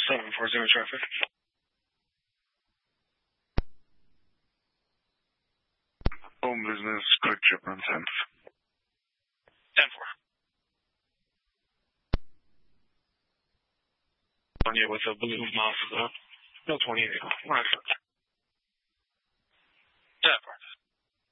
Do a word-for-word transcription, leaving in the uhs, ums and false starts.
seven four zero traffic. Home business, quick trip on tenth. ten four. On you with a blue mouth, uh, no twenty-eight. ten four.